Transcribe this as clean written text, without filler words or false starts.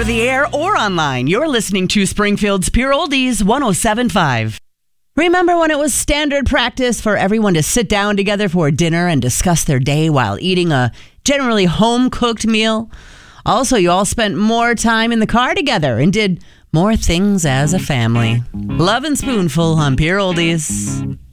over the air or online, you're listening to Springfield's Pure Oldies 107.5. Remember when it was standard practice for everyone to sit down together for dinner and discuss their day while eating a generally home-cooked meal? Also, you all spent more time in the car together and did more things as a family. Love and Spoonful on Pure Oldies.